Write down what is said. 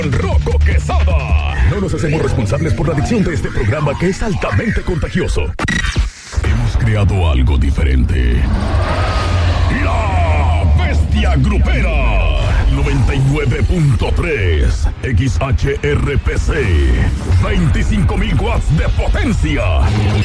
Rocco Quesada. No nos hacemos responsables por la adicción de este programa que es altamente contagioso. Hemos creado algo diferente. La Bestia Grupera 99.3 XHRPC 25.000 watts de potencia.